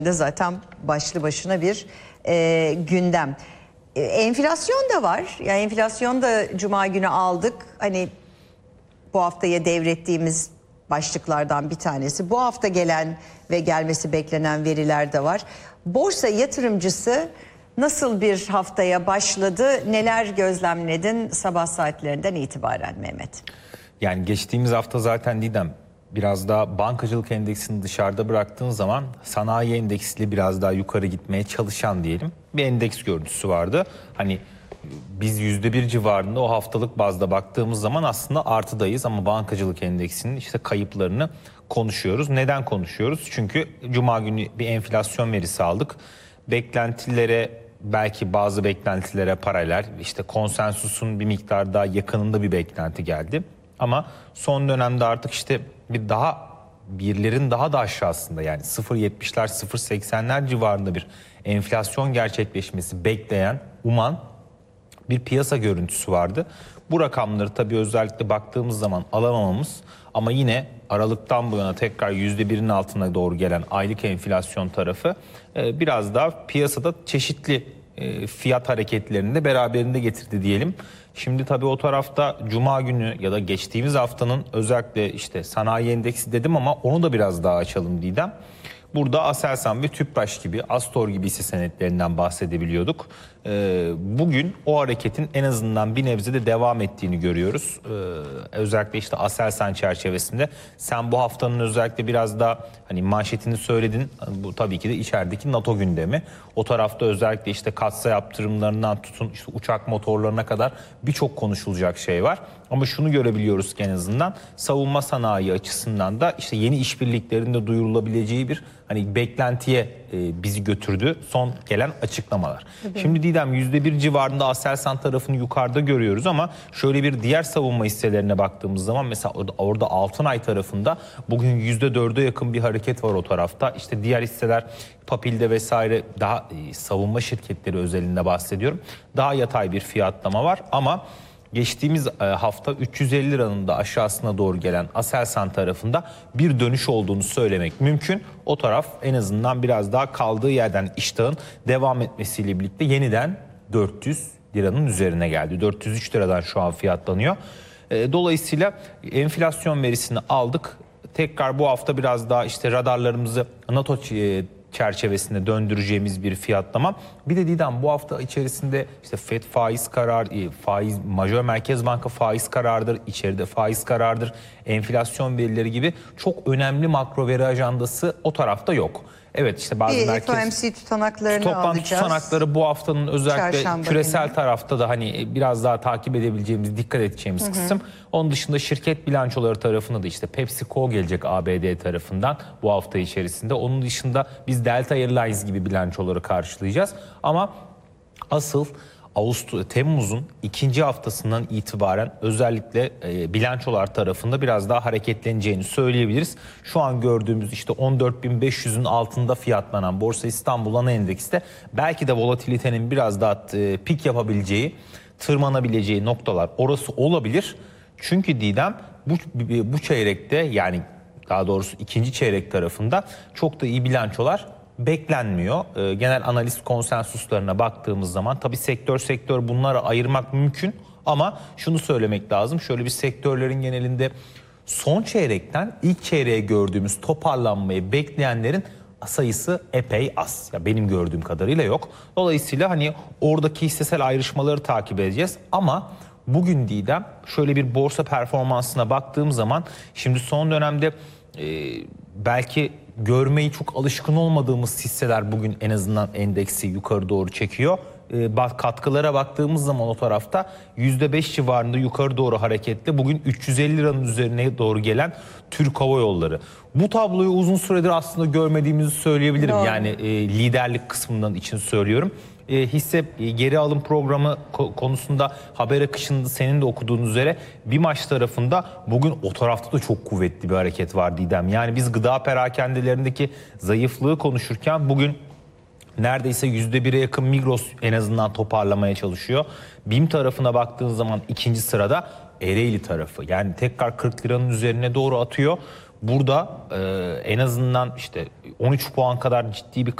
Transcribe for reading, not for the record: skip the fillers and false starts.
de zaten başlı başına bir gündem. Enflasyon da var. Yani enflasyon da Cuma günü aldık. Hani bu haftaya devrettiğimiz başlıklardan bir tanesi. Bu hafta gelen ve gelmesi beklenen veriler de var. Borsa yatırımcısı nasıl bir haftaya başladı? Neler gözlemledin sabah saatlerinden itibaren Mehmet? Yani geçtiğimiz hafta zaten Didem biraz daha bankacılık endeksini dışarıda bıraktığın zaman sanayi endeksiyle biraz daha yukarı gitmeye çalışan diyelim bir endeks görüntüsü vardı. Hani biz %1 civarında o haftalık bazda baktığımız zaman aslında artıdayız ama bankacılık endeksinin işte kayıplarını konuşuyoruz. Neden konuşuyoruz? Çünkü Cuma günü bir enflasyon verisi aldık. Beklentilere belki bazı beklentilere paralel işte konsensusun bir miktar daha yakınında bir beklenti geldi. Ama son dönemde artık işte birlerin daha da aşağısında yani 0.70'ler 0.80'ler civarında bir enflasyon gerçekleşmesi bekleyen, uman bir piyasa görüntüsü vardı. Bu rakamları tabii özellikle baktığımız zaman alamamamız ama yine Aralık'tan bu yana tekrar %1'in altına doğru gelen aylık enflasyon tarafı biraz daha piyasada çeşitli fiyat hareketlerini de beraberinde getirdi diyelim. Şimdi tabii o tarafta Cuma günü ya da geçtiğimiz haftanın özellikle işte sanayi endeksi dedim ama onu da biraz daha açalım Didem. Burada Aselsan ve Tüpraş gibi, Astor gibi hisse senetlerinden bahsedebiliyorduk. Bugün o hareketin en azından bir nebze de devam ettiğini görüyoruz. Özellikle işte Aselsan çerçevesinde. Sen bu haftanın özellikle biraz daha hani manşetini söyledin. Bu tabii ki de içerideki NATO gündemi. O tarafta özellikle işte katsa yaptırımlarından tutun işte uçak motorlarına kadar birçok konuşulacak şey var. Ama şunu görebiliyoruz ki en azından savunma sanayi açısından da işte yeni işbirliklerinde duyurulabileceği bir hani beklentiye bizi götürdü son gelen açıklamalar. Tabii. Şimdi Didem %1 civarında Aselsan tarafını yukarıda görüyoruz ama şöyle bir diğer savunma hisselerine baktığımız zaman mesela orada Altınay tarafında bugün %4'e yakın bir hareket var o tarafta. İşte diğer hisseler Papil'de vesaire daha savunma şirketleri özelinde bahsediyorum. Daha yatay bir fiyatlama var ama geçtiğimiz hafta 350 liranın da aşağısına doğru gelen Aselsan tarafında bir dönüş olduğunu söylemek mümkün. O taraf en azından biraz daha kaldığı yerden iştahın devam etmesiyle birlikte yeniden 400 liranın üzerine geldi. 403 liradan şu an fiyatlanıyor. Dolayısıyla enflasyon verisini aldık. Tekrar bu hafta biraz daha işte radarlarımızı NATO çerçevesinde döndüreceğimiz bir fiyatlama. Bir de Didem bu hafta içerisinde işte FED faiz kararı, Majör Merkez Banka faiz kararıdır, içeride faiz kararıdır, enflasyon verileri gibi çok önemli makro veri ajandası o tarafta yok. Evet işte bazı FOMC tutanaklarını alacağız. Tutanakları bu haftanın özellikle Çarşamba küresel günü. Tarafta da hani biraz daha takip edebileceğimiz, dikkat edeceğimiz kısım. Onun dışında şirket bilançoları tarafında da işte PepsiCo gelecek ABD tarafından bu hafta içerisinde. Onun dışında biz Delta Airlines gibi bilançoları karşılayacağız. Ama asıl Temmuz'un ikinci haftasından itibaren özellikle bilançolar tarafında biraz daha hareketleneceğini söyleyebiliriz. Şu an gördüğümüz işte 14.500'ün altında fiyatlanan Borsa İstanbul ana endekste belki de volatilitenin biraz daha pik yapabileceği, tırmanabileceği noktalar orası olabilir. Çünkü Didem bu çeyrekte yani daha doğrusu ikinci çeyrek tarafında çok da iyi bilançolar beklenmiyor. Genel analiz konsensuslarına baktığımız zaman tabii sektör bunları ayırmak mümkün ama şunu söylemek lazım. Şöyle bir sektörlerin genelinde son çeyrekten ilk çeyreğe gördüğümüz toparlanmayı bekleyenlerin sayısı epey az. Ya benim gördüğüm kadarıyla yok. Dolayısıyla hani oradaki hissesel ayrışmaları takip edeceğiz ama bugün Didem şöyle bir borsa performansına baktığım zaman şimdi son dönemde belki görmeyi çok alışkın olmadığımız hisseler bugün en azından endeksi yukarı doğru çekiyor. Katkılara baktığımız zaman o tarafta %5 civarında yukarı doğru hareketle bugün 350 liranın üzerine doğru gelen Türk Hava Yolları. Bu tabloyu uzun süredir aslında görmediğimizi söyleyebilirim. Doğru. Yani liderlik kısmından için söylüyorum. Hisse geri alım programı konusunda haber akışında senin de okuduğun üzere BİMAŞ tarafında bugün o tarafta da çok kuvvetli bir hareket var Didem. Yani biz gıda perakendelerindeki zayıflığı konuşurken bugün neredeyse %1'e yakın Migros en azından toparlamaya çalışıyor. BİM tarafına baktığın zaman ikinci sırada Ereğli tarafı yani tekrar 40 liranın üzerine doğru atıyor. burada en azından işte 13 puan kadar ciddi bir